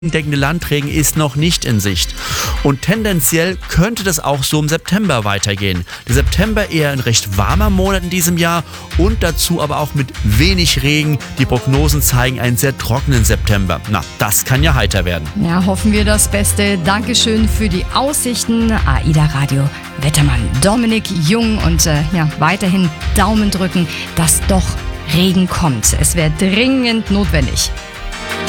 Deckende Landregen ist noch nicht in Sicht. Und tendenziell könnte das auch so im September weitergehen. Der September eher ein recht warmer Monat in diesem Jahr und dazu aber auch mit wenig Regen. Die Prognosen zeigen einen sehr trockenen September. Na, das kann ja heiter werden. Ja, hoffen wir das Beste. Dankeschön für die Aussichten. AIDA Radio Wettermann Dominik Jung und weiterhin Daumen drücken, dass doch Regen kommt. Es wäre dringend notwendig.